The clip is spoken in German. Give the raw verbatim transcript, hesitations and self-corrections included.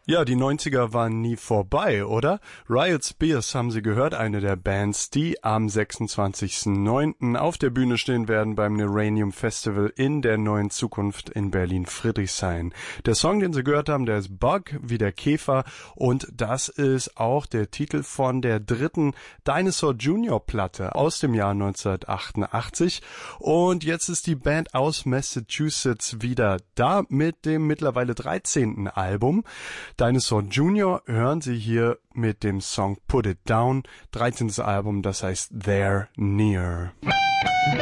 Ja, die neunziger waren nie vorbei, oder? Riot Spears haben Sie gehört, eine der Bands, die am sechsundzwanzigsten neunten auf der Bühne stehen werden beim Neranium Festival in der neuen Zukunft in Berlin-Friedrichshain. Der Song, den Sie gehört haben, der ist Bug, wie der Käfer, und das ist auch der Titel von der dritten Dinosaur Junior Platte aus dem Jahr neunzehnhundertachtundachtzig. Und jetzt ist die Band aus Massachusetts wieder da mit dem mittlerweile dreizehnten Album. Dinosaur Junior hören Sie hier mit dem Song Put It Down, dreizehntes Album, das heißt They're Near.